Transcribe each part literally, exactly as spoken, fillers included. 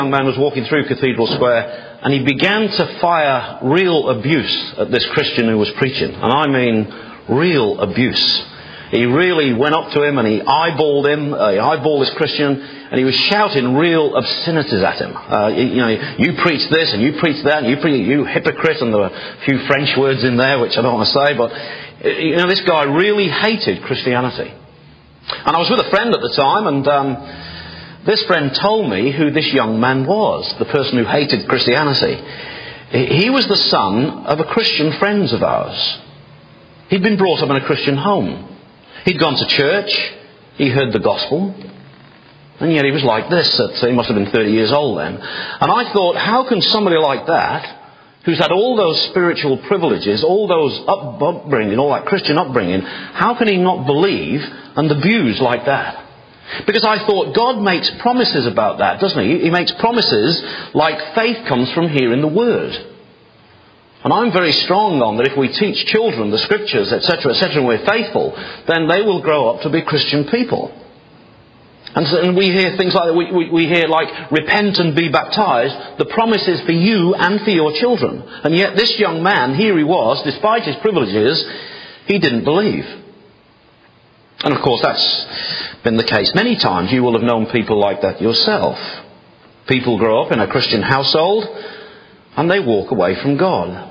young man was walking through Cathedral Square and he began to fire real abuse at this Christian who was preaching. And I mean real abuse. He really went up to him and he eyeballed him, uh, he eyeballed this Christian, and he was shouting real obscenities at him. Uh, you, you know, you preach this and you preach that and you preach, you hypocrite, and there were a few French words in there which I don't want to say, but you know, this guy really hated Christianity. And I was with a friend at the time, and um, this friend told me who this young man was, the person who hated Christianity. He was the son of a Christian friend of ours. He'd been brought up in a Christian home. He'd gone to church, he heard the gospel, and yet he was like this. At, he must have been thirty years old then. And I thought, how can somebody like that, who's had all those spiritual privileges, all those up, upbringing, all that Christian upbringing, how can he not believe and abuse like that? Because I thought, God makes promises about that, doesn't he? He makes promises like faith comes from hearing the Word. And I'm very strong on that if we teach children the Scriptures, et cetera, et cetera, and we're faithful, then they will grow up to be Christian people. And, so, and we hear things like, we, we, we hear like, repent and be baptized. The promise is for you and for your children. And yet this young man, here he was, despite his privileges, he didn't believe. And of course that's been the case many times. You will have known people like that yourself. People grow up in a Christian household and they walk away from God.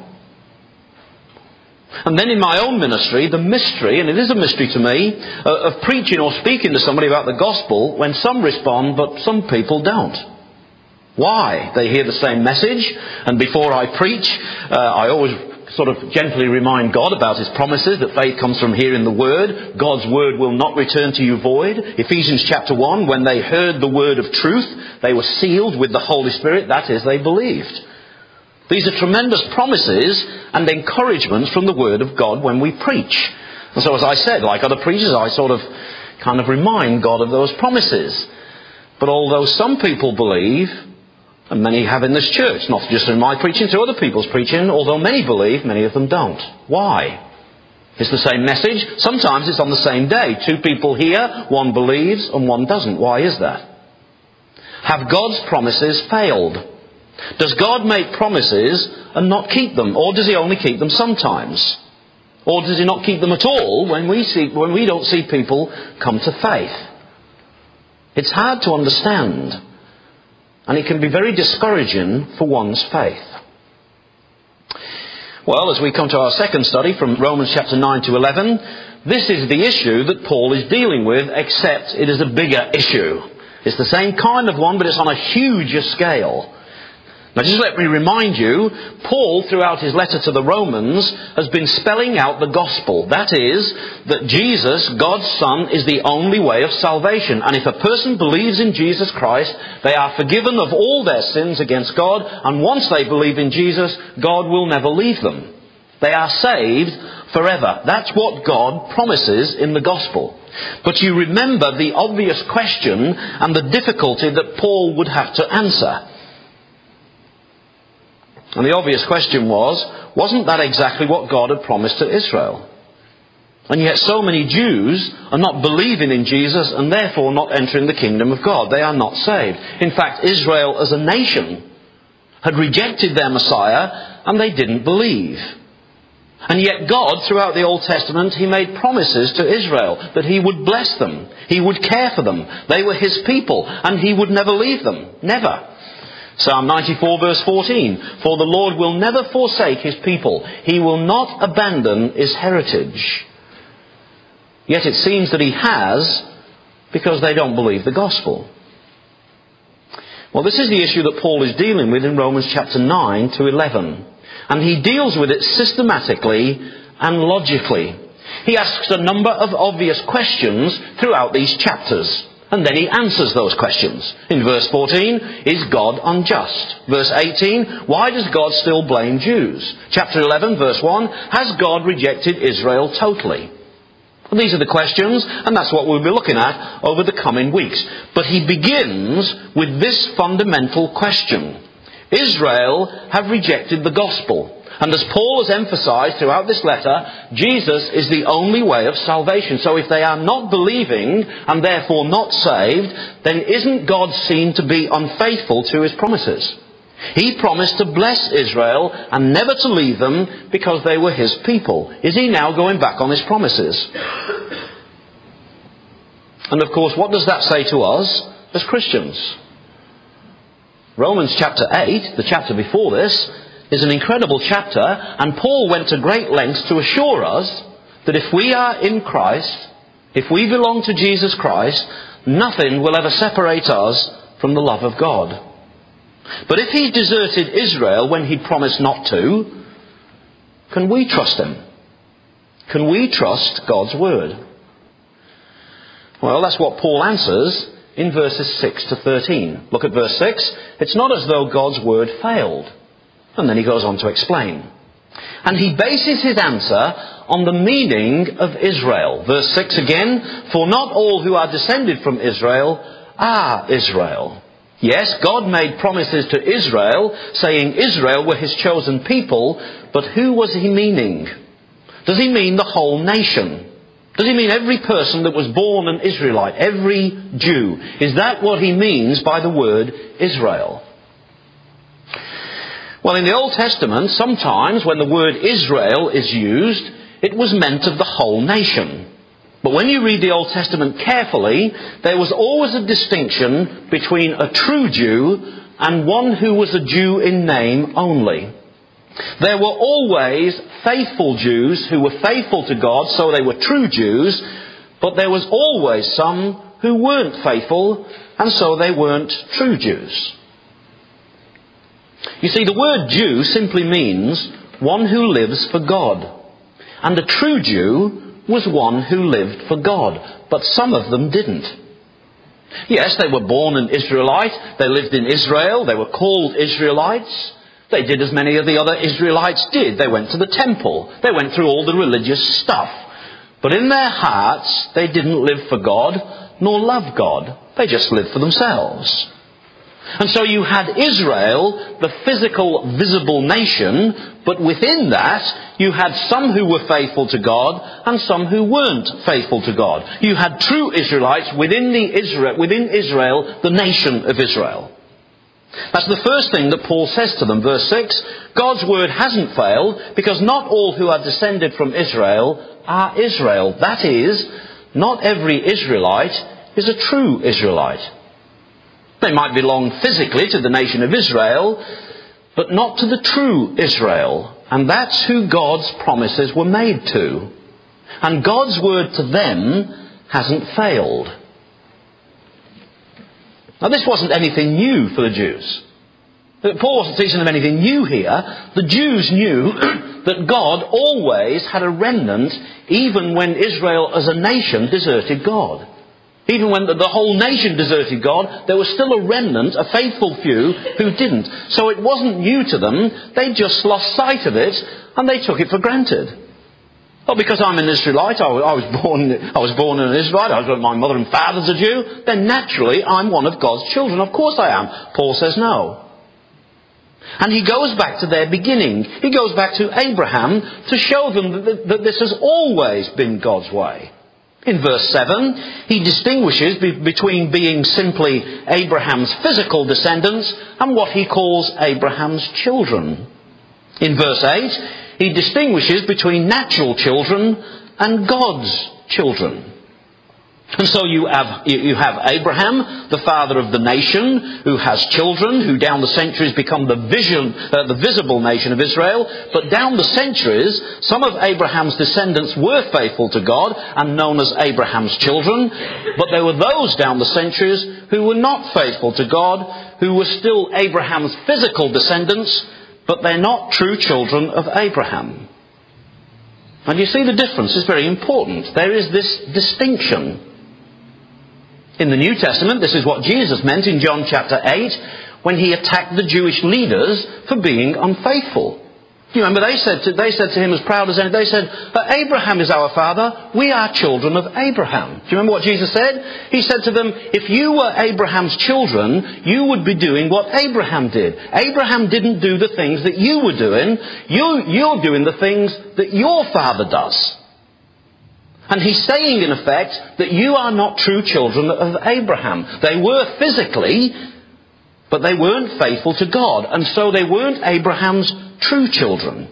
And then in my own ministry, the mystery, and it is a mystery to me, uh, of preaching or speaking to somebody about the gospel when some respond but some people don't. Why? They hear the same message, and before I preach, uh, I always sort of gently remind God about His promises, that faith comes from hearing the Word. God's Word will not return to you void. Ephesians chapter one, when they heard the word of truth, they were sealed with the Holy Spirit, that is, they believed. These are tremendous promises and encouragements from the Word of God when we preach. And so as I said, like other preachers, I sort of kind of remind God of those promises. But although some people believe, and many have in this church, not just in my preaching, to other people's preaching, although many believe, many of them don't. Why? It's the same message. Sometimes it's on the same day. Two people hear, one believes and one doesn't. Why is that? Have God's promises failed? Does God make promises and not keep them? Or does He only keep them sometimes? Or does He not keep them at all when we see, when we don't see people come to faith? It's hard to understand. And it can be very discouraging for one's faith. Well, as we come to our second study from Romans chapter nine to eleven, this is the issue that Paul is dealing with, except it is a bigger issue. It's the same kind of one, but it's on a huger scale. Now just let me remind you, Paul throughout his letter to the Romans has been spelling out the gospel. That is, that Jesus, God's Son, is the only way of salvation. And if a person believes in Jesus Christ, they are forgiven of all their sins against God. And once they believe in Jesus, God will never leave them. They are saved forever. That's what God promises in the gospel. But you remember the obvious question and the difficulty that Paul would have to answer. And the obvious question was, wasn't that exactly what God had promised to Israel? And yet so many Jews are not believing in Jesus and therefore not entering the kingdom of God. They are not saved. In fact, Israel as a nation had rejected their Messiah and they didn't believe. And yet God, throughout the Old Testament, He made promises to Israel that He would bless them. He would care for them. They were His people and He would never leave them. Never. Psalm ninety-four verse fourteen, for the Lord will never forsake His people. He will not abandon His heritage. Yet it seems that He has, because they don't believe the gospel. Well, this is the issue that Paul is dealing with in Romans chapter nine to eleven. And he deals with it systematically and logically. He asks a number of obvious questions throughout these chapters. And then he answers those questions. In verse fourteen, is God unjust? Verse eighteen, why does God still blame Jews? Chapter eleven, verse one, has God rejected Israel totally? And these are the questions, and that's what we'll be looking at over the coming weeks. But he begins with this fundamental question. Israel have rejected the gospel. And as Paul has emphasized throughout this letter, Jesus is the only way of salvation. So if they are not believing and therefore not saved, then isn't God seen to be unfaithful to his promises? He promised to bless Israel and never to leave them because they were his people. Is he now going back on his promises? And of course, what does that say to us as Christians? Romans chapter eight, the chapter before this, is an incredible chapter, and Paul went to great lengths to assure us that if we are in Christ, if we belong to Jesus Christ, nothing will ever separate us from the love of God. But if he deserted Israel when he promised not to, can we trust him? Can we trust God's word? Well, that's what Paul answers in verses six to thirteen. Look at verse six. It's not as though God's word failed. And then he goes on to explain. And he bases his answer on the meaning of Israel. Verse six again. For not all who are descended from Israel are Israel. Yes, God made promises to Israel, saying Israel were his chosen people, but who was he meaning? Does he mean the whole nation? Does he mean every person that was born an Israelite, every Jew? Is that what he means by the word Israel? Well, in the Old Testament, sometimes when the word Israel is used, it was meant of the whole nation. But when you read the Old Testament carefully, there was always a distinction between a true Jew and one who was a Jew in name only. There were always faithful Jews who were faithful to God, so they were true Jews, but there was always some who weren't faithful, and so they weren't true Jews. You see, the word Jew simply means one who lives for God. And a true Jew was one who lived for God. But some of them didn't. Yes, they were born an Israelite. They lived in Israel. They were called Israelites. They did as many of the other Israelites did. They went to the temple. They went through all the religious stuff. But in their hearts, they didn't live for God, nor love God. They just lived for themselves. And so you had Israel, the physical, visible nation, but within that, you had some who were faithful to God and some who weren't faithful to God. You had true Israelites within the Israel, within Israel, the nation of Israel. That's the first thing that Paul says to them. Verse six, God's word hasn't failed because not all who are descended from Israel are Israel. That is, not every Israelite is a true Israelite. They might belong physically to the nation of Israel, but not to the true Israel. And that's who God's promises were made to. And God's word to them hasn't failed. Now, this wasn't anything new for the Jews. Paul wasn't teaching them anything new here. The Jews knew that God always had a remnant, even when Israel as a nation deserted God. Even when the whole nation deserted God, there was still a remnant, a faithful few, who didn't. So it wasn't new to them. They just lost sight of it, and they took it for granted. Well, because I'm an Israelite, I was born, I was born an Israelite, I was, my mother and father's a Jew, then naturally I'm one of God's children. Of course I am. Paul says no. And he goes back to their beginning. He goes back to Abraham to show them that, that this has always been God's way. In verse seven, he distinguishes be- between being simply Abraham's physical descendants and what he calls Abraham's children. In verse eight, he distinguishes between natural children and God's children. And so you have, you have Abraham, the father of the nation, who has children, who down the centuries become the vision, uh, the visible nation of Israel. But down the centuries, some of Abraham's descendants were faithful to God and known as Abraham's children. But there were those down the centuries who were not faithful to God, who were still Abraham's physical descendants, but they're not true children of Abraham. And you see the difference is very important. There is this distinction. In the New Testament, this is what Jesus meant in John chapter eight when he attacked the Jewish leaders for being unfaithful. Do you remember they said to, they said to him as proud as any, they said, Abraham is our father, we are children of Abraham. Do you remember what Jesus said? He said to them, if you were Abraham's children, you would be doing what Abraham did. Abraham didn't do the things that you were doing. You, you're doing the things that your father does. And he's saying in effect that you are not true children of Abraham. They were physically, but they weren't faithful to God. And so they weren't Abraham's true children.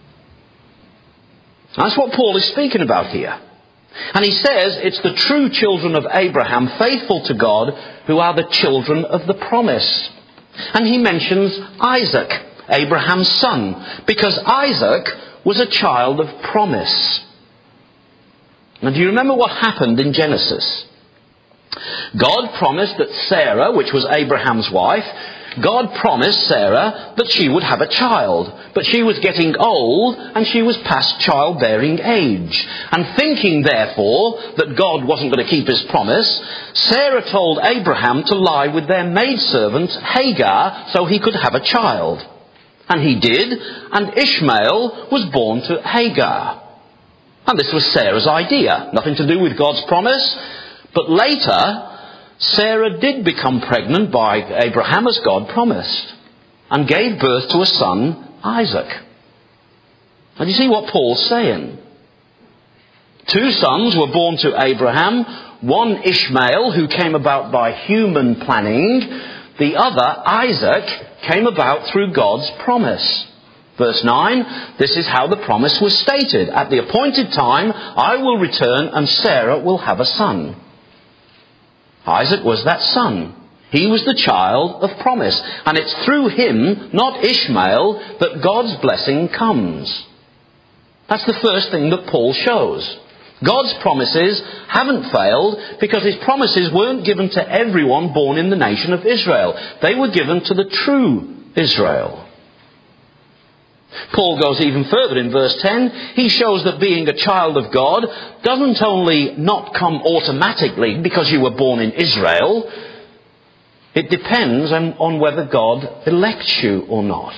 That's what Paul is speaking about here. And he says it's the true children of Abraham, faithful to God, who are the children of the promise. And he mentions Isaac, Abraham's son, because Isaac was a child of promise. Now, do you remember what happened in Genesis? God promised that Sarah, which was Abraham's wife, God promised Sarah that she would have a child. But she was getting old and she was past childbearing age. And thinking, therefore, that God wasn't going to keep his promise, Sarah told Abraham to lie with their maidservant Hagar so he could have a child. And he did, and Ishmael was born to Hagar. And this was Sarah's idea. Nothing to do with God's promise. But later, Sarah did become pregnant by Abraham as God promised, and gave birth to a son, Isaac. And you see what Paul's saying? Two sons were born to Abraham, one Ishmael, who came about by human planning, the other, Isaac, came about through God's promise. Verse nine, this is how the promise was stated. At the appointed time, I will return and Sarah will have a son. Isaac was that son. He was the child of promise. And it's through him, not Ishmael, that God's blessing comes. That's the first thing that Paul shows. God's promises haven't failed because his promises weren't given to everyone born in the nation of Israel. They were given to the true Israel. Paul goes even further in verse ten. He shows that being a child of God doesn't only not come automatically because you were born in Israel. It depends on, on whether God elects you or not.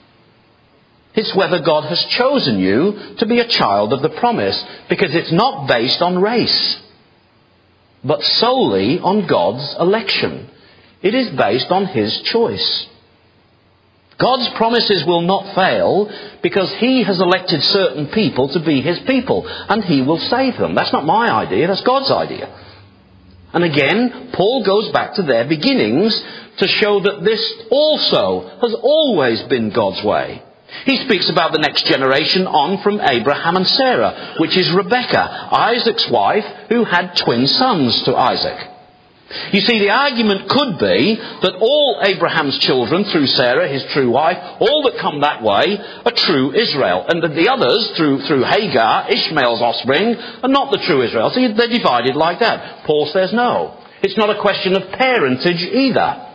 It's whether God has chosen you to be a child of the promise, because it's not based on race, but solely on God's election. It is based on his choice. God's promises will not fail because he has elected certain people to be his people, and he will save them. That's not my idea, that's God's idea. And again, Paul goes back to their beginnings to show that this also has always been God's way. He speaks about the next generation on from Abraham and Sarah, which is Rebekah, Isaac's wife, who had twin sons to Isaac. You see, the argument could be that all Abraham's children through Sarah, his true wife, all that come that way are true Israel. And that the others, through, through Hagar, Ishmael's offspring, are not the true Israel. So they're divided like that. Paul says no. It's not a question of parentage either.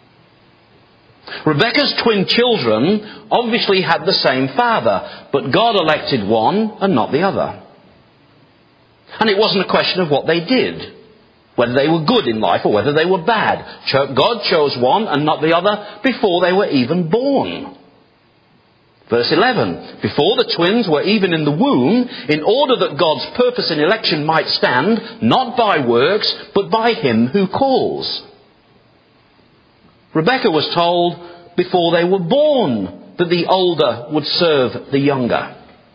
Rebekah's twin children obviously had the same father, but God elected one and not the other. And it wasn't a question of what they did, whether they were good in life or whether they were bad. God chose one and not the other before they were even born. Verse eleven, before the twins were even in the womb, in order that God's purpose in election might stand, not by works, but by him who calls. Rebekah was told before they were born that the older would serve the younger.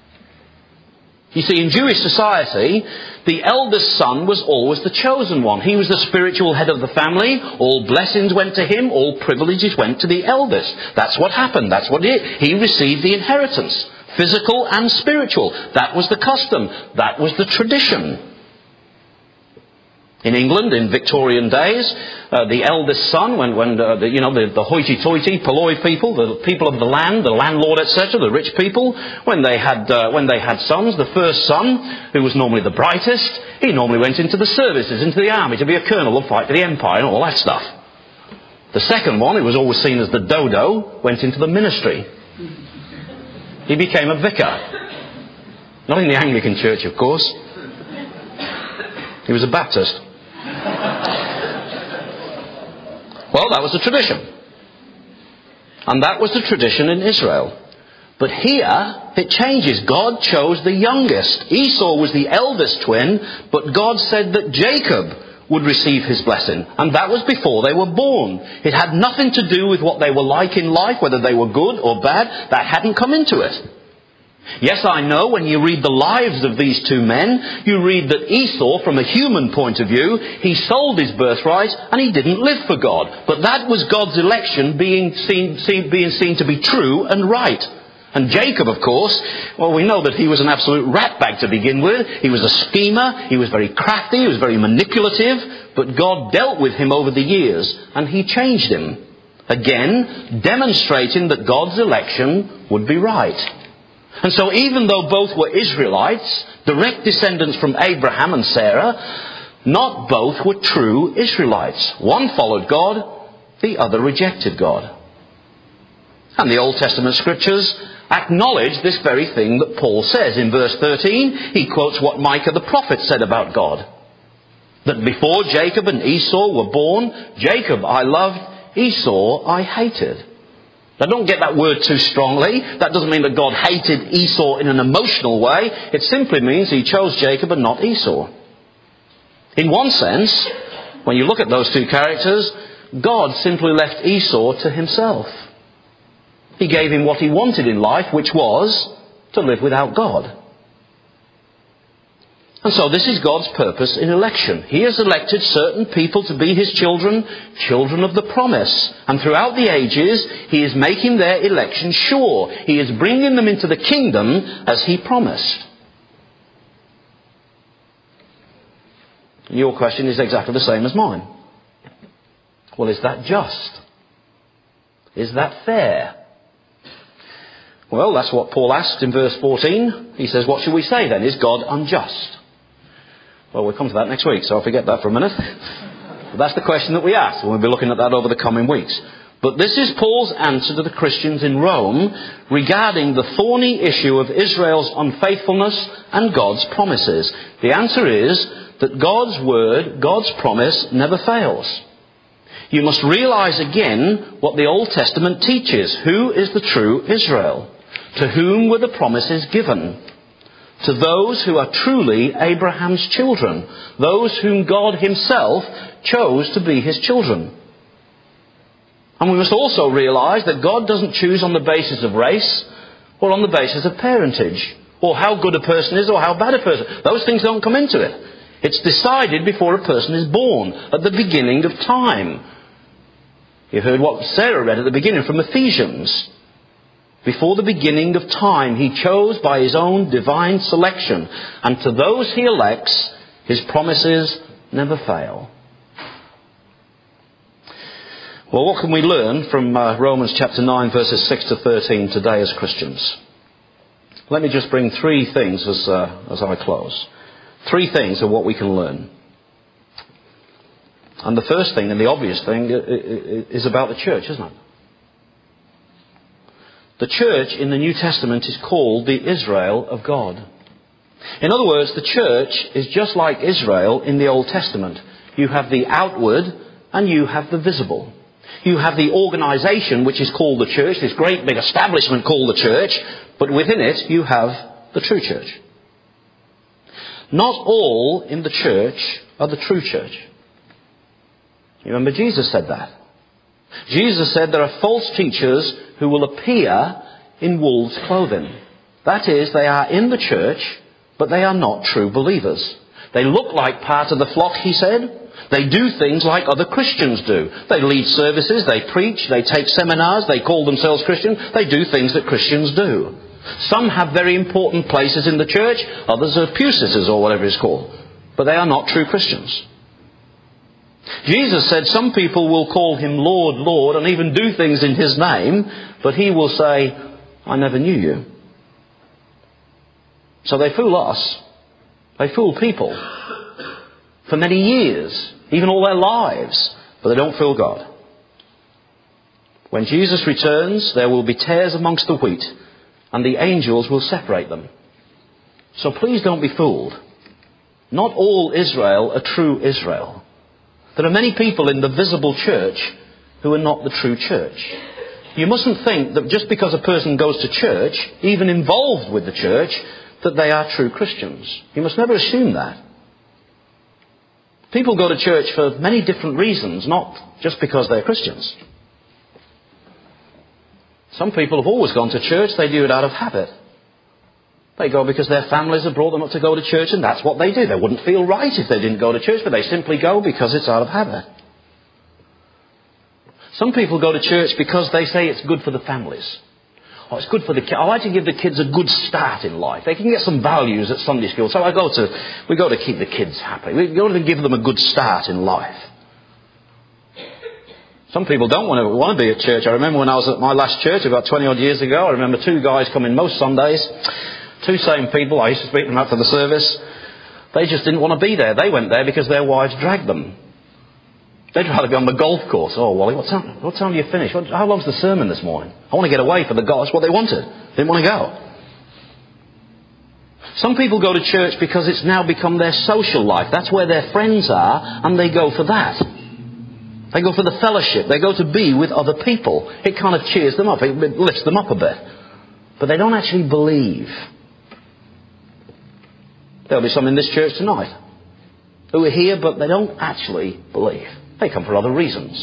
You see, in Jewish society, the eldest son was always the chosen one. He was the spiritual head of the family. All blessings went to him. All privileges went to the eldest. That's what happened. That's what he, he received the inheritance. Physical and spiritual. That was the custom. That was the tradition. In England, in Victorian days, uh, the eldest son, when, when uh, the, you know, the, the hoity-toity, polloi people, the people of the land, the landlord, et cetera, the rich people, when they had uh, when they had sons, the first son, who was normally the brightest, he normally went into the services, into the army, to be a colonel and fight for the empire and all that stuff. The second one, who was always seen as the dodo, went into the ministry. He became a vicar. Not in the Anglican Church, of course. He was a Baptist. Well, that was the tradition. And that was the tradition in Israel. But here, it changes. God chose the youngest. Esau was the eldest twin, but God said that Jacob would receive his blessing. And that was before they were born. It had nothing to do with what they were like in life, whether they were good or bad. That hadn't come into it. Yes, I know when you read the lives of these two men, you read that Esau, from a human point of view, he sold his birthright and he didn't live for God. But that was God's election being seen, seen, being seen to be true and right. And Jacob, of course, well, we know that he was an absolute ratbag to begin with. He was a schemer, he was very crafty, he was very manipulative, but God dealt with him over the years and he changed him. Again, demonstrating that God's election would be right. And so even though both were Israelites, direct descendants from Abraham and Sarah, not both were true Israelites. One followed God, the other rejected God. And the Old Testament scriptures acknowledge this very thing that Paul says. In verse thirteen, he quotes what Micah the prophet said about God. That before Jacob and Esau were born, Jacob I loved, Esau I hated. Now don't get that word too strongly. That doesn't mean that God hated Esau in an emotional way. It simply means he chose Jacob and not Esau. In one sense, when you look at those two characters, God simply left Esau to himself. He gave him what he wanted in life, which was to live without God. And so this is God's purpose in election. He has elected certain people to be his children, children of the promise. And throughout the ages, he is making their election sure. He is bringing them into the kingdom as he promised. And your question is exactly the same as mine. Well, is that just? Is that fair? Well, that's what Paul asks in verse fourteen. He says, what should we say then? Is God unjust? Well, we'll come to that next week, so I'll forget that for a minute. But that's the question that we ask, and we'll be looking at that over the coming weeks. But this is Paul's answer to the Christians in Rome regarding the thorny issue of Israel's unfaithfulness and God's promises. The answer is that God's word, God's promise, never fails. You must realize again what the Old Testament teaches. Who is the true Israel? To whom were the promises given? To those who are truly Abraham's children, those whom God himself chose to be his children. And we must also realize that God doesn't choose on the basis of race or on the basis of parentage, or how good a person is or how bad a person. Those things don't come into it. It's decided before a person is born, at the beginning of time. You heard what Sarah read at the beginning from Ephesians. Before the beginning of time, he chose by his own divine selection. And to those he elects, his promises never fail. Well, what can we learn from uh, Romans chapter nine, verses six to thirteen today as Christians? Let me just bring three things as, uh, as I close. Three things of what we can learn. And the first thing, and the obvious thing, is about the church, isn't it? The church in the New Testament is called the Israel of God. In other words, the church is just like Israel in the Old Testament. You have the outward and you have the visible. You have the organisation which is called the church, this great big establishment called the church, but within it you have the true church. Not all in the church are the true church. You remember Jesus said that. Jesus said there are false teachers who will appear in wolves' clothing. That is, they are in the church, but they are not true believers. They look like part of the flock, he said. They do things like other Christians do. They lead services, they preach, they take seminars, they call themselves Christians. They do things that Christians do. Some have very important places in the church, others are pew sitters or whatever it's called. But they are not true Christians. Jesus said some people will call him Lord, Lord, and even do things in his name, but he will say, I never knew you. So they fool us. They fool people for many years, even all their lives, but they don't fool God. When Jesus returns, there will be tares amongst the wheat, and the angels will separate them. So please don't be fooled. Not all Israel are true Israel. There are many people in the visible church who are not the true church. You mustn't think that just because a person goes to church, even involved with the church, that they are true Christians. You must never assume that. People go to church for many different reasons, not just because they're Christians. Some people have always gone to church. They do it out of habit. They go because their families have brought them up to go to church, and that's what they do. They wouldn't feel right if they didn't go to church, but they simply go because it's out of habit. Some people go to church because they say it's good for the families. Oh, it's good for the kids. I like to give the kids a good start in life. They can get some values at Sunday school. So I go to, we go to keep the kids happy. We go to give them a good start in life. Some people don't want to, want to be at church. I remember when I was at my last church about twenty odd years ago, I remember two guys coming most Sundays. Two same people. I used to speak to them after the service. They just didn't want to be there. They went there because their wives dragged them. They'd rather be on the golf course. Oh, Wally, what time, what time do you finish? What, how long's the sermon this morning? I want to get away for the golf. That's what they wanted. They didn't want to go. Some people go to church because it's now become their social life. That's where their friends are, and they go for that. They go for the fellowship. They go to be with other people. It kind of cheers them up. It lifts them up a bit. But they don't actually believe. There'll be some in this church tonight who are here, but they don't actually believe. They come for other reasons.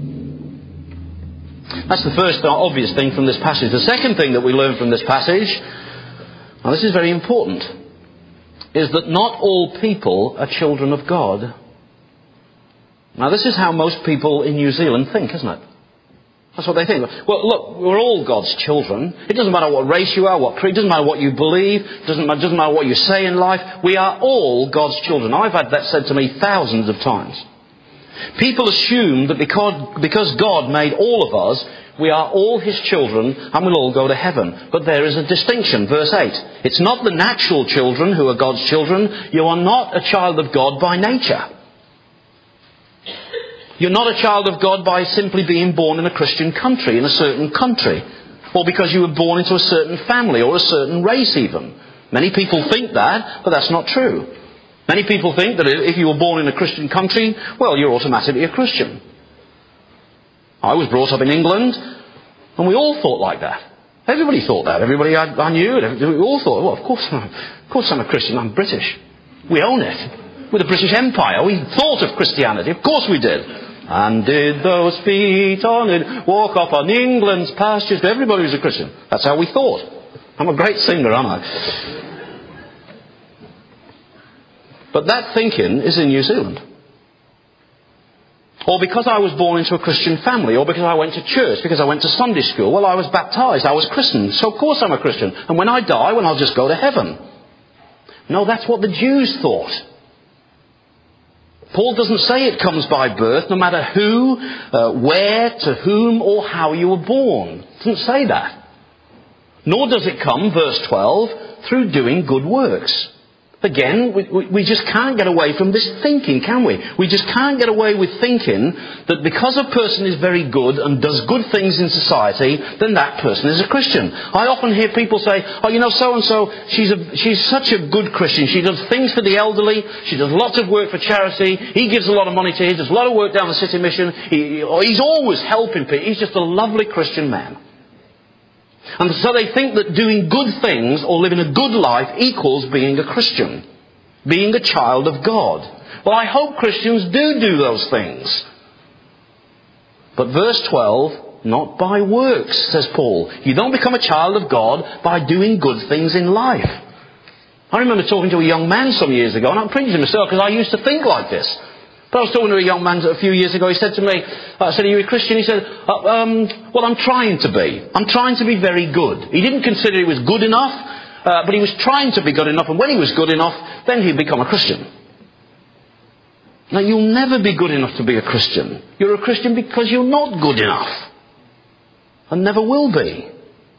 That's the first obvious thing from this passage. The second thing that we learn from this passage, and this is very important, is that not all people are children of God. Now, this is how most people in New Zealand think, isn't it? That's what they think. Well, look, we're all God's children. It doesn't matter what race you are, what creed, it doesn't matter what you believe, it doesn't, it doesn't matter what you say in life. We are all God's children. I've had that said to me thousands of times. People assume that because, because God made all of us, we are all His children and we'll all go to heaven. But there is a distinction. Verse eight. It's not the natural children who are God's children. You are not a child of God by nature. You're not a child of God by simply being born in a Christian country, in a certain country. Or because you were born into a certain family or a certain race even. Many people think that, but that's not true. Many people think that if you were born in a Christian country, well, you're automatically a Christian. I was brought up in England, and we all thought like that. Everybody thought that. Everybody I, I knew, we all thought, well, of course, of course I'm a Christian, I'm British. We own it. We're the British Empire. We thought of Christianity. Of course we did. And did those feet on it walk up on England's pastures? Everybody was a Christian. That's how we thought. I'm a great singer, aren't I? But that thinking is in New Zealand. Or because I was born into a Christian family, or because I went to church, because I went to Sunday school, well, I was baptized, I was christened, so of course I'm a Christian. And when I die, well, I'll just go to heaven. No, that's what the Jews thought. Paul doesn't say it comes by birth, no matter who, uh, where, to whom, or how you were born. It doesn't say that. Nor does it come, verse twelve, through doing good works. Again, we, we, we just can't get away from this thinking, can we? We just can't get away with thinking that because a person is very good and does good things in society, then that person is a Christian. I often hear people say, oh, you know, so-and-so, she's, a, she's such a good Christian. She does things for the elderly. She does lots of work for charity. He gives a lot of money to him. He does a lot of work down the city mission. He, he's always helping people. He's just a lovely Christian man. And so they think that doing good things or living a good life equals being a Christian, being a child of God. Well, I hope Christians do do those things. But verse twelve, not by works, says Paul. You don't become a child of God by doing good things in life. I remember talking to a young man some years ago, and I'm preaching to myself because I used to think like this. But I was talking to a young man a few years ago. He said to me, I said, are you a Christian? He said, uh, um, well, I'm trying to be. I'm trying to be very good. He didn't consider he was good enough, uh, but he was trying to be good enough. And when he was good enough, then he'd become a Christian. Now, you'll never be good enough to be a Christian. You're a Christian because you're not good enough. And never will be.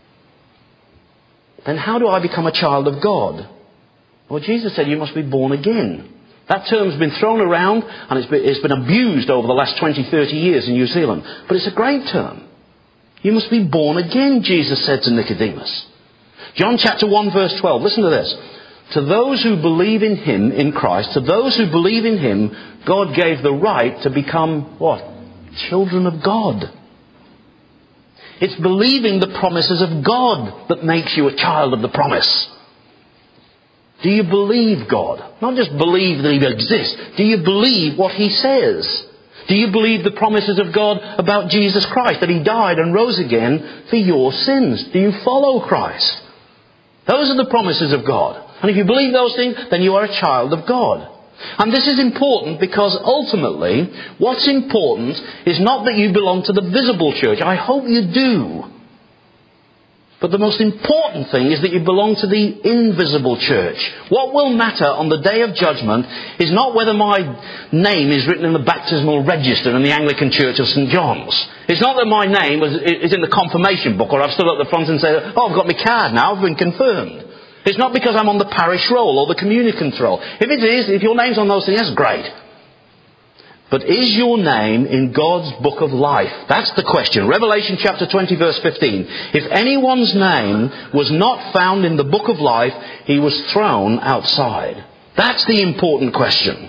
Then how do I become a child of God? Well, Jesus said you must be born again. That term's been thrown around and it's been, it's been abused over the last twenty, thirty years in New Zealand. But it's a great term. You must be born again, Jesus said to Nicodemus. John chapter one verse twelve. Listen to this. To those who believe in Him, in Christ, to those who believe in Him, God gave the right to become, what? Children of God. It's believing the promises of God that makes you a child of the promise. Do you believe God? Not just believe that He exists. Do you believe what He says? Do you believe the promises of God about Jesus Christ, that He died and rose again for your sins? Do you follow Christ? Those are the promises of God. And if you believe those things, then you are a child of God. And this is important because ultimately, what's important is not that you belong to the visible church. I hope you do. But the most important thing is that you belong to the invisible church. What will matter on the day of judgment is not whether my name is written in the baptismal register in the Anglican Church of Saint John's. It's not that my name is in the confirmation book, or I've stood at the front and said, oh, I've got my card now, I've been confirmed. It's not because I'm on the parish roll or the communicant roll. If it is, if your name's on those things, that's great. But is your name in God's book of life? That's the question. Revelation chapter twenty verse fifteen. If anyone's name was not found in the book of life, he was thrown outside. That's the important question.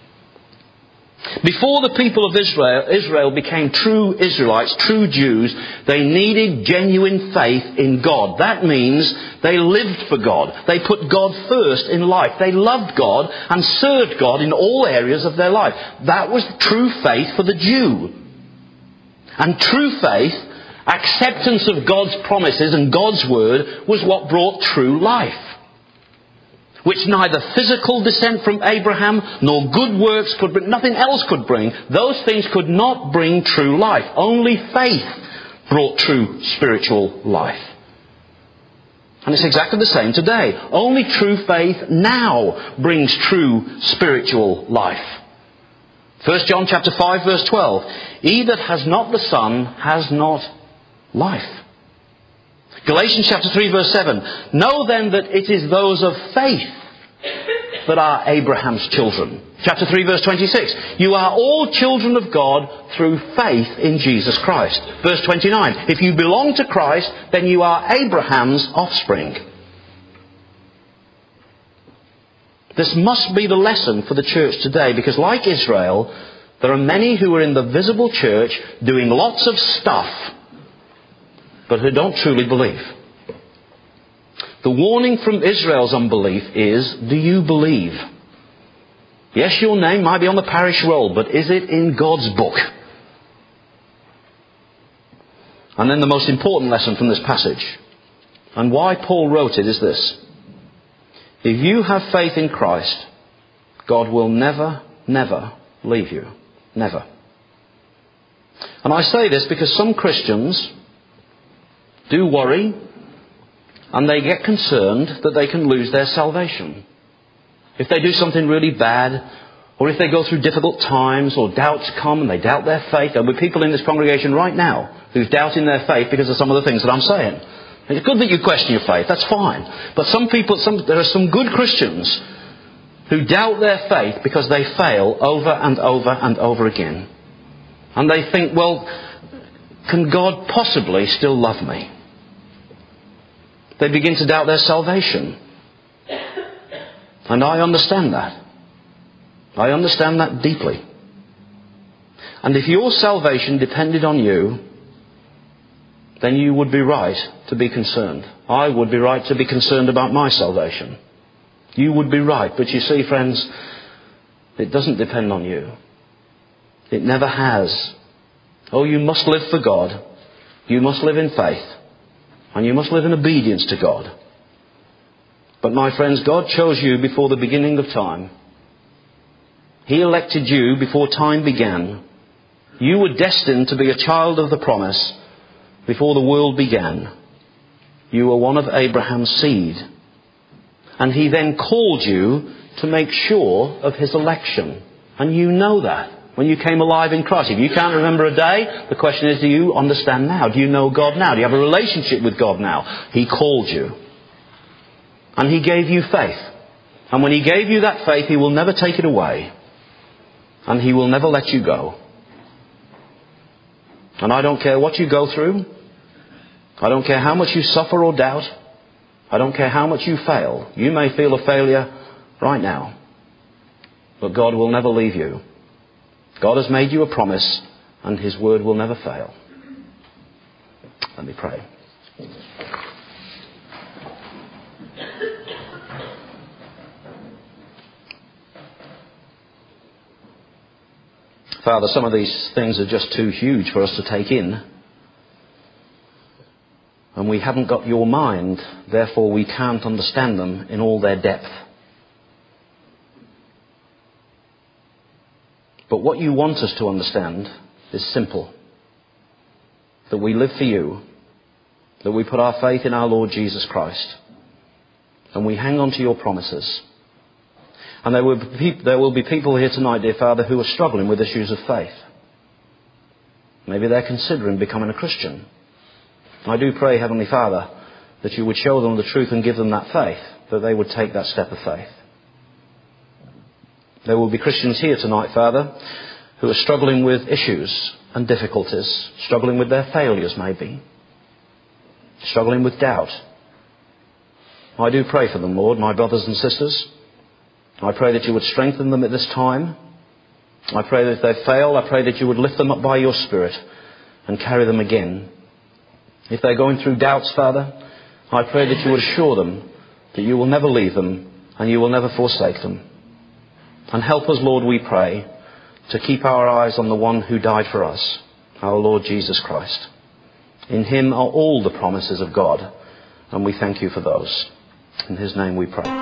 Before the people of Israel, Israel became true Israelites, true Jews, they needed genuine faith in God. That means they lived for God. They put God first in life. They loved God and served God in all areas of their life. That was true faith for the Jew. And true faith, acceptance of God's promises and God's word, was what brought true life. Which neither physical descent from Abraham nor good works could bring, nothing else could bring. Those things could not bring true life. Only faith brought true spiritual life. And it's exactly the same today. Only true faith now brings true spiritual life. First John chapter five verse twelve. He that has not the Son has not life. Galatians chapter three verse seven. Know then that it is those of faith that are Abraham's children. Chapter three verse twenty-six. You are all children of God through faith in Jesus Christ. Verse twenty-nine. If you belong to Christ, then you are Abraham's offspring. This must be the lesson for the church today, because like Israel, there are many who are in the visible church doing lots of stuff, but who don't truly believe. The warning from Israel's unbelief is, do you believe? Yes, your name might be on the parish roll, but is it in God's book? And then the most important lesson from this passage, and why Paul wrote it, is this. If you have faith in Christ, God will never, never leave you. Never. And I say this because some Christians do worry, and they get concerned that they can lose their salvation. If they do something really bad, or if they go through difficult times, or doubts come and they doubt their faith. There will be people in this congregation right now who's doubting their faith because of some of the things that I'm saying. It's good that you question your faith, that's fine. But some people, some, there are some good Christians who doubt their faith because they fail over and over and over again. And they think, well, can God possibly still love me? They begin to doubt their salvation. And I understand that. I understand that deeply. And if your salvation depended on you, then you would be right to be concerned. I would be right to be concerned about my salvation. You would be right. But you see, friends, it doesn't depend on you. It never has. Oh, you must live for God. You must live in faith. And you must live in obedience to God. But my friends, God chose you before the beginning of time. He elected you before time began. You were destined to be a child of the promise before the world began. You were one of Abraham's seed. And He then called you to make sure of His election. And you know that when you came alive in Christ. If you can't remember a day, the question is, do you understand now? Do you know God now? Do you have a relationship with God now? He called you. And He gave you faith. And when He gave you that faith, He will never take it away. And He will never let you go. And I don't care what you go through. I don't care how much you suffer or doubt. I don't care how much you fail. You may feel a failure right now. But God will never leave you. God has made you a promise, and His word will never fail. Let me pray. Father, some of these things are just too huge for us to take in. And we haven't got your mind, therefore we can't understand them in all their depth. But what you want us to understand is simple. That we live for you, that we put our faith in our Lord Jesus Christ, and we hang on to your promises. And there will be, there will be people here tonight, dear Father, who are struggling with issues of faith. Maybe they're considering becoming a Christian. I do pray, Heavenly Father, that you would show them the truth and give them that faith, that they would take that step of faith. There will be Christians here tonight, Father, who are struggling with issues and difficulties, struggling with their failures maybe, struggling with doubt. I do pray for them, Lord, my brothers and sisters. I pray that you would strengthen them at this time. I pray that if they fail, I pray that you would lift them up by your Spirit and carry them again. If they're going through doubts, Father, I pray that you would assure them that you will never leave them and you will never forsake them. And help us, Lord, we pray, to keep our eyes on the one who died for us, our Lord Jesus Christ. In him are all the promises of God, and we thank you for those. In his name we pray.